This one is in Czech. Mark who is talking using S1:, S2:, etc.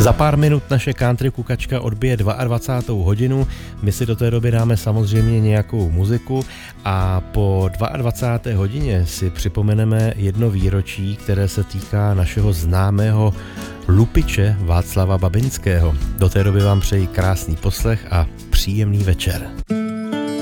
S1: Za pár minut naše country kukačka odbije 22. hodinu, my si do té doby dáme samozřejmě nějakou muziku a po 22. hodině si připomeneme jedno výročí, které se týká našeho známého lupiče Václava Babinského. Do té doby vám přeji krásný poslech a příjemný večer.